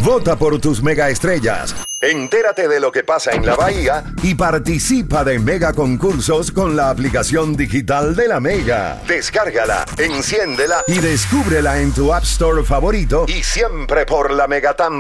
Vota por tus megaestrellas. Entérate de lo que pasa en la Bahía y participa de mega concursos con la aplicación digital de la Mega. Descárgala, enciéndela y descúbrela en tu App Store favorito y siempre por la Mega